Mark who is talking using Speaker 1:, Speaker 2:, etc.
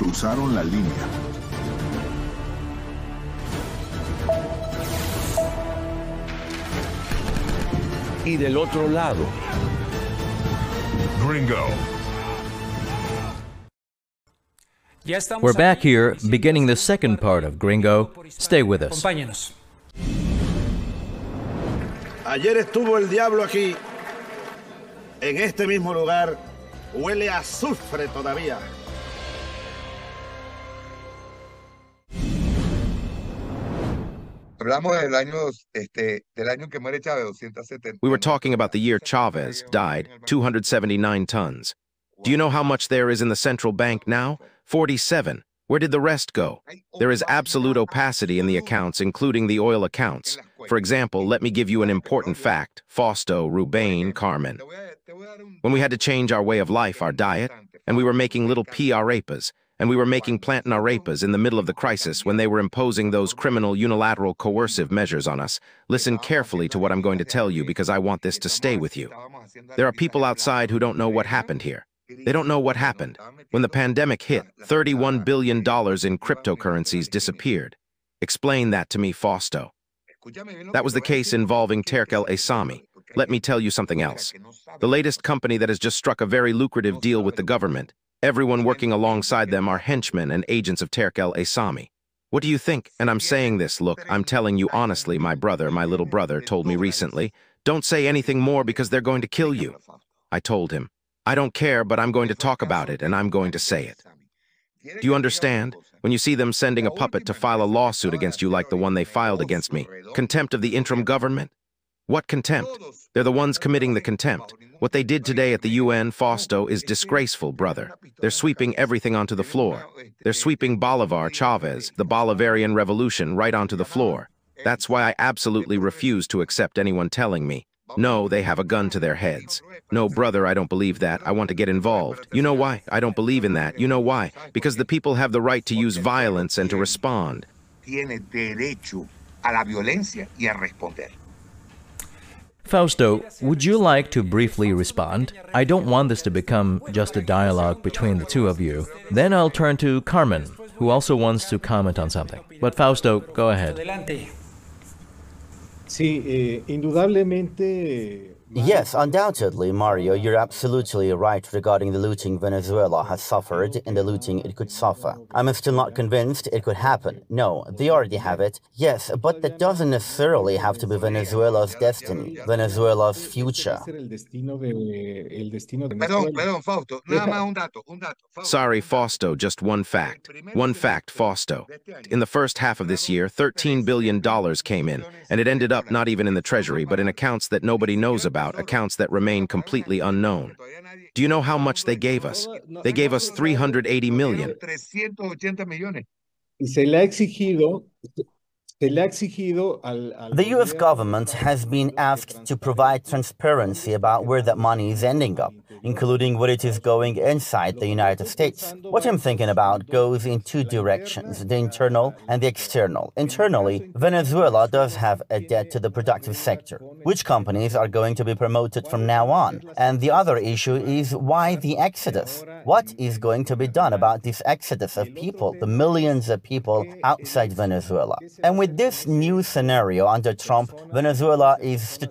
Speaker 1: cruzaron la línea.
Speaker 2: Y del otro lado,
Speaker 3: Gringo.
Speaker 4: We're back here, beginning the second part of Gringo. Stay with us.
Speaker 5: Ayer estuvo el diablo aquí, en este mismo lugar. Huele a azufre todavía.
Speaker 6: We were talking about the year Chavez died, 279 tons. Do you know how much there is in the central bank now? 47. Where did the rest go? There is absolute opacity in the accounts, including the oil accounts. For example, let me give you an important fact. Fausto, Rubain, Carmen. When we had to change our way of life, our diet, and we were making little pea arepas, and we were making plantain arepas in the middle of the crisis when they were imposing those criminal, unilateral, coercive measures on us. Listen carefully to what I'm going to tell you because I want this to stay with you. There are people outside who don't know what happened here. They don't know what happened. When the pandemic hit, $31 billion in cryptocurrencies disappeared. Explain that to me, Fausto. That was the case involving Terk El Asami. Let me tell you something else. The latest company that has just struck a very lucrative deal with the government. Everyone working alongside them are henchmen and agents of Terk El Asami. What do you think? And I'm saying this, look, I'm telling you honestly, my little brother, told me recently, don't say anything more because they're going to kill you. I told him, I don't care, but I'm going to talk about it, and I'm going to say it. Do you understand? When you see them sending a puppet to file a lawsuit against you like the one they filed against me, contempt of the interim government? What contempt? They're the ones committing the contempt. What they did today at the UN, Fausto, is disgraceful, brother. They're sweeping everything onto the floor. They're sweeping Bolivar, Chavez, the Bolivarian Revolution, right onto the floor. That's why I absolutely refuse to accept anyone telling me, no, they have a gun to their heads. No, brother, I don't believe that. I want to get involved. You know why? I don't believe in that. You know why? Because the people have the right to use violence and to respond.
Speaker 4: Fausto, would you like to briefly respond? I don't want this to become just a dialogue between the two of you. Then I'll turn to Carmen, who also wants to comment on something. But Fausto, go ahead.
Speaker 7: Sí, indudablemente.
Speaker 8: Yes, undoubtedly, Mario, you're absolutely right regarding the looting Venezuela has suffered and the looting it could suffer. I'm still not convinced it could happen. No, they already have it. Yes, but that doesn't necessarily have to be Venezuela's destiny, Venezuela's future.
Speaker 6: Sorry, Fausto, just one fact. One fact, Fausto. In the first half of this year, $13 billion came in, and it ended up not even in the Treasury, but in accounts that nobody knows about, accounts that remain completely unknown. Do you know how much they gave us? They gave us $380 million.
Speaker 8: The U.S. government has been asked to provide transparency about where that money is ending up, including where it is going inside the United States. What I'm thinking about goes in two directions, the internal and the external. Internally, Venezuela does have a debt to the productive sector. Which companies are going to be promoted from now on? And the other issue is why the exodus? What is going to be done about this exodus of people, the millions of people outside Venezuela? And with this new scenario under Trump, Venezuela is